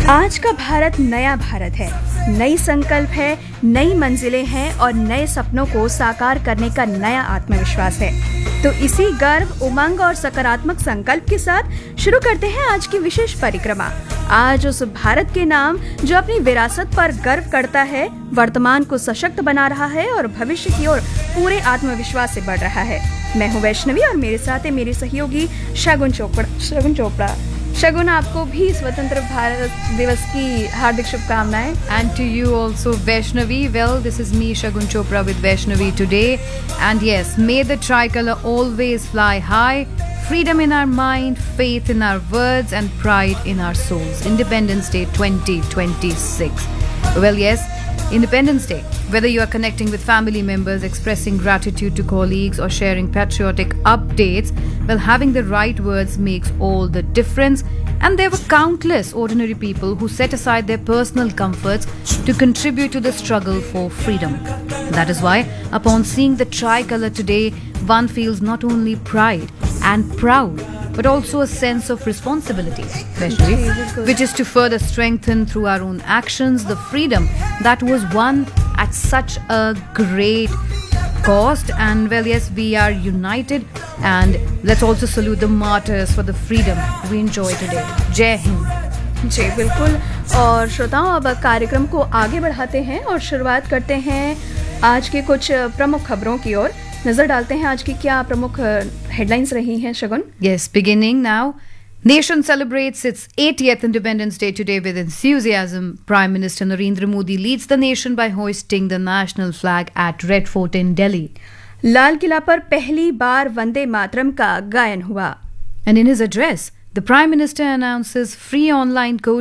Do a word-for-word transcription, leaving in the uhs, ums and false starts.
आज का भारत नया भारत है, नई संकल्प है, नई मंजिलें हैं और नए सपनों को साकार करने का नया आत्मविश्वास है। तो इसी गर्व, उमंग और सकारात्मक संकल्प के साथ शुरू करते हैं आज की विशेष परिक्रमा। आज उस भारत के नाम जो अपनी विरासत पर गर्व करता है, वर्तमान को सशक्त बना रहा है और भविष्य की ओर पूरे आत्मविश्वास से बढ़ रहा है। मैं हूँ वैष्णवी और मेरे साथ है मेरी सहयोगी शगुन चोपड़ा शगुन चोपड़ा शगुन, आपको भी स्वतंत्र भारत दिवस की हार्दिक शुभकामनाएं। And to you also, Vaishnavi. Well, this is me, Shagun Chopra, with Vaishnavi today. And yes, may the tricolor always fly high. Freedom in our mind, faith in our words, and pride in our souls. Independence Day twenty twenty-six. Well, yes, Independence Day. Whether you are connecting with family members, expressing gratitude to colleagues, or sharing patriotic updates, well, having the right words makes all the difference. And there were countless ordinary people who set aside their personal comforts to contribute to the struggle for freedom. That is why, upon seeing the tricolour today, one feels not only pride and proud, but also a sense of responsibility, which is to further strengthen through our own actions the freedom that was won at such a great cost. And well, yes, we are united, and let's also salute the martyrs for the freedom we enjoy today. Jai Hind. जी बिल्कुल। और श्रोताओं, अब कार्यक्रम को आगे बढ़ाते हैं और शुरुआत करते हैं आज के कुछ प्रमुख खबरों की ओर। नजर डालते हैं आज की क्या प्रमुख हेडलाइंस रही हैं शगुन। Yes, beginning now. Nation celebrates its eightieth Independence Day today with enthusiasm. Prime Minister Narendra Modi leads the nation by hoisting the national flag at Red Fort in Delhi. Lal Qila पर पहली बार वंदे मातरम का गायन हुआ। And in his address, the Prime Minister announces free online coaching